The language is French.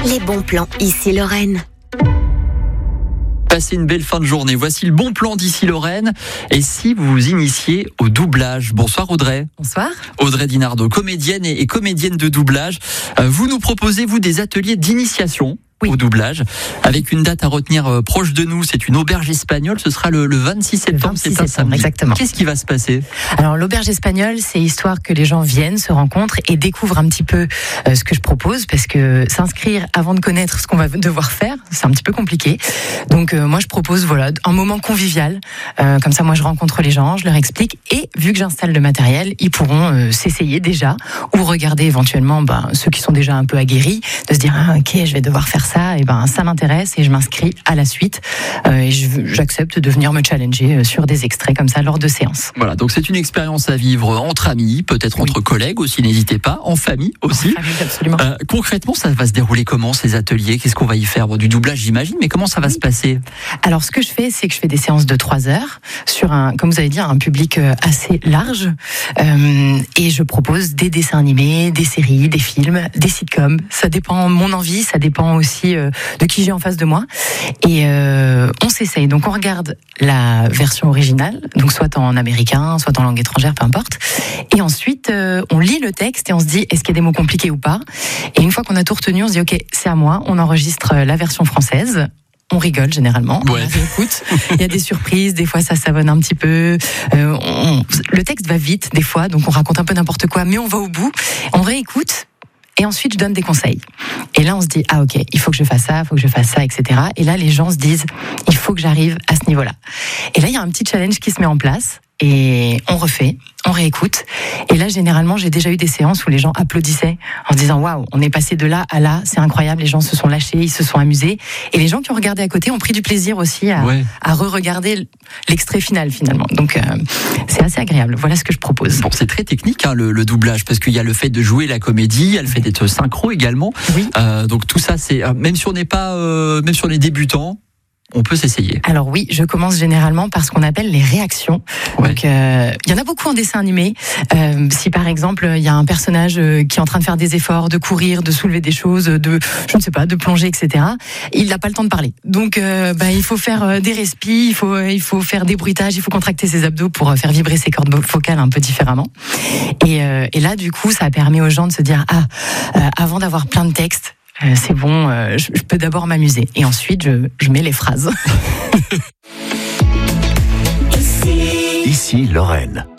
Les bons plans, ici Lorraine. Passez une belle fin de journée. Voici le bon plan d'ici Lorraine. Et si vous vous initiez au doublage? Bonsoir Audrey. Bonsoir. Audrey Dinardo, comédienne et comédienne de doublage. Vous nous proposez, vous, des ateliers d'initiation au doublage, avec une date à retenir proche de nous. C'est une auberge espagnole. Ce sera le 26 septembre. C'est un samedi. Exactement. Qu'est-ce qui va se passer? Alors, l'auberge espagnole, c'est histoire que les gens viennent, se rencontrent et découvrent un petit peu ce que je propose, parce que s'inscrire avant de connaître ce qu'on va devoir faire, c'est un petit peu compliqué. Donc, moi, je propose, un moment convivial. Comme ça, moi, je rencontre les gens, je leur explique. Et vu que j'installe le matériel, ils pourront s'essayer déjà ou regarder éventuellement ceux qui sont déjà un peu aguerris, de se dire, ok, je vais devoir faire ça, et ça m'intéresse et je m'inscris à la suite et j'accepte de venir me challenger sur des extraits comme ça lors de séances. Voilà, donc c'est une expérience à vivre entre amis, peut-être entre collègues aussi, n'hésitez pas, en famille aussi. En famille, absolument. Concrètement, ça va se dérouler comment ces ateliers? Qu'est-ce qu'on va y faire? Du doublage, j'imagine, mais comment ça va se passer? Alors, ce que je fais, c'est que je fais des séances de 3 heures sur comme vous avez dit, un public assez large et je propose des dessins animés, des séries, des films, des sitcoms. Ça dépend de mon envie, ça dépend aussi de qui j'ai en face de moi. Et on s'essaye. Donc, on regarde la version originale, donc soit en américain, soit en langue étrangère, peu importe. Et ensuite, on lit le texte et on se dit, est-ce qu'il y a des mots compliqués ou pas? Et une fois qu'on a tout retenu, on se dit, ok, c'est à moi. On enregistre la version française. On rigole générément, ouais. On réécoute. Il y a des surprises, des fois ça savonne un petit peu. Le texte va vite des fois, donc on raconte un peu n'importe quoi, mais on va au bout. On réécoute. Et ensuite, je donne des conseils. Et là, on se dit, ok, il faut que je fasse ça, il faut que je fasse ça, etc. Et là, les gens se disent, il faut que j'arrive à ce niveau-là. Et là, il y a un petit challenge qui se met en place. Et on refait, on réécoute. Et là, généralement, j'ai déjà eu des séances où les gens applaudissaient en se disant, waouh, on est passé de là à là, c'est incroyable, les gens se sont lâchés, ils se sont amusés. Et les gens qui ont regardé à côté ont pris du plaisir aussi à re-regarder l'extrait final, finalement. Donc, c'est assez agréable. Voilà ce que je propose. Bon, c'est très technique, le doublage, parce qu'il y a le fait de jouer la comédie, il y a le fait d'être synchro également. Oui. Donc, tout ça, c'est, même si on n'est pas, même si on est débutant, on peut s'essayer. Alors oui, je commence généralement par ce qu'on appelle les réactions. Ouais. Donc, il y en a beaucoup en dessin animé. Si par exemple, il y a un personnage qui est en train de faire des efforts, de courir, de soulever des choses, de plonger, etc., il n'a pas le temps de parler. Donc, il faut faire des respis, il faut faire des bruitages, il faut contracter ses abdos pour faire vibrer ses cordes vocales un peu différemment. Et là, du coup, ça permet aux gens de se dire, avant d'avoir plein de textes, c'est bon, je peux d'abord m'amuser. Et ensuite, je mets les phrases. Ici Lorraine.